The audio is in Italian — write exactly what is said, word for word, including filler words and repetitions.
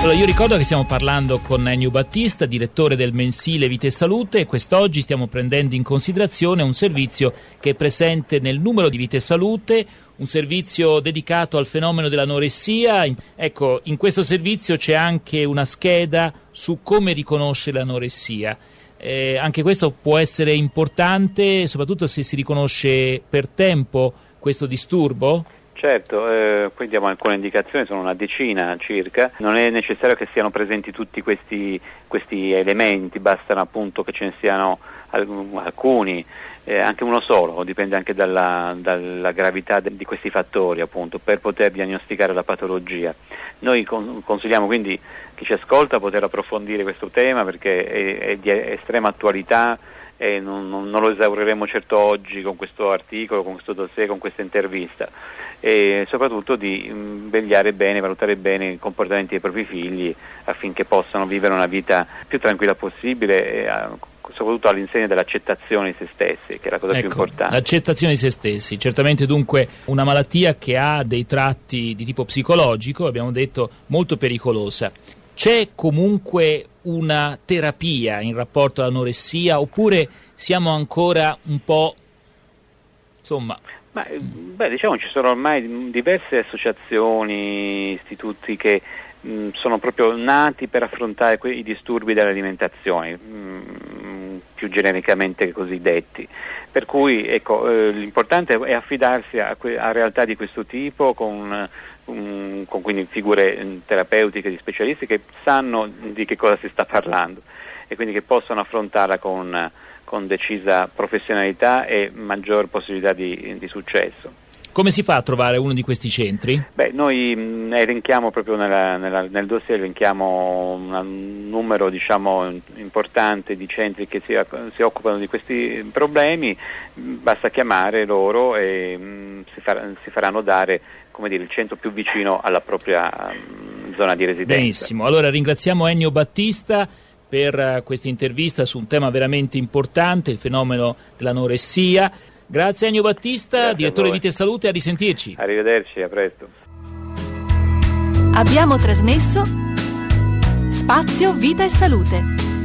Allora, io ricordo che stiamo parlando con Ennio Battista, direttore del mensile Vita e Salute, e quest'oggi stiamo prendendo in considerazione un servizio che è presente nel numero di Vita e Salute, un servizio dedicato al fenomeno dell'anoressia. Ecco, in questo servizio c'è anche una scheda su come riconoscere l'anoressia. Eh, anche questo può essere importante, soprattutto se si riconosce per tempo questo disturbo? Certo, eh, qui diamo alcune indicazioni, sono una decina circa. Non è necessario che siano presenti tutti questi, questi elementi, bastano appunto che ce ne siano alcuni, eh, anche uno solo, dipende anche dalla, dalla gravità de, di questi fattori appunto, per poter diagnosticare la patologia. Noi con, consigliamo quindi chi ci ascolta a poter approfondire questo tema perché è, è di estrema attualità. E non, non, non lo esauriremo certo oggi con questo articolo, con questo dossier, con questa intervista, e soprattutto di mh, vegliare bene, valutare bene i comportamenti dei propri figli affinché possano vivere una vita più tranquilla possibile e a, soprattutto all'insegna dell'accettazione di se stessi, che è la cosa ecco, più importante. L'accettazione di se stessi, certamente dunque una malattia che ha dei tratti di tipo psicologico, abbiamo detto molto pericolosa. C'è comunque una terapia in rapporto all'anoressia oppure siamo ancora un po', insomma... Ma, beh, diciamo ci sono ormai diverse associazioni, istituti che mh, sono proprio nati per affrontare que- i disturbi dell'alimentazione, mh, più genericamente così detti. Per cui ecco, eh, l'importante è affidarsi a, que- a realtà di questo tipo con... Um, con quindi figure um, terapeutiche di specialisti che sanno di che cosa si sta parlando e quindi che possono affrontarla con, con decisa professionalità e maggior possibilità di, di successo. Come si fa a trovare uno di questi centri? Beh, noi mh, elenchiamo proprio nella, nella, nel dossier elenchiamo un numero diciamo importante di centri che si, si occupano di questi problemi, basta chiamare loro e mh, si, far, si faranno dare come dire, il centro più vicino alla propria um, zona di residenza. Benissimo, allora ringraziamo Ennio Battista per uh, questa intervista su un tema veramente importante, il fenomeno dell'anoressia. Grazie Ennio Battista, Grazie direttore di Vita e Salute, a risentirci. Arrivederci, a presto. Abbiamo trasmesso Spazio Vita e Salute.